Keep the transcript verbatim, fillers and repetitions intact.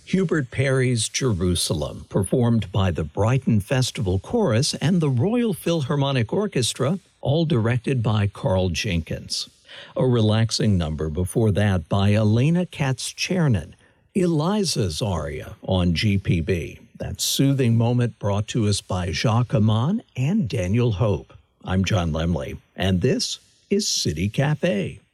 Hubert Parry's Jerusalem, performed by the Brighton Festival Chorus and the Royal Philharmonic Orchestra, all directed by Carl Jenkins. A relaxing number before that by Elena Katz-Chernin, Eliza's aria on G P B. That soothing moment brought to us by Jacques Aman and Daniel Hope. I'm John Lemley, and this is City Cafe.